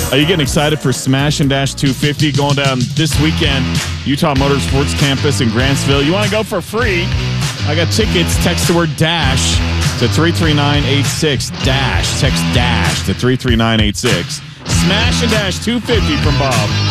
Are you getting excited for Smash and Dash 250 going down this weekend? Utah Motorsports Campus in Grantsville. You want to go for free? I got tickets. Text the word DASH to 33986. DASH. Text DASH to 33986. Smash and Dash 250 from Bob.